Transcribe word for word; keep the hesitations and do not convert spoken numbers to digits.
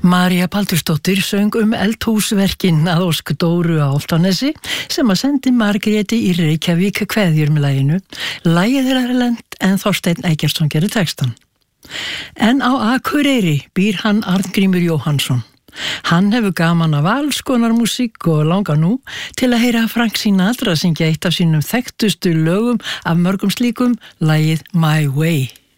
María Baldursdóttir söng um eldhúsverkin að ósk Dóru á Álftanesi sem að sendi Margréti í Reykjavík kveðjur með laginu. Lagið er erlent en Þorsteinn Eggert gerir textan. En á Akureyri býr hann Arngrímur Jóhannsson. Hann hefur gaman af alls konar músík og langar nú til að heyra Frank Sinatra syngja eitt af sínum þekktustu lögum af mörgum slíkum, lagið My Way.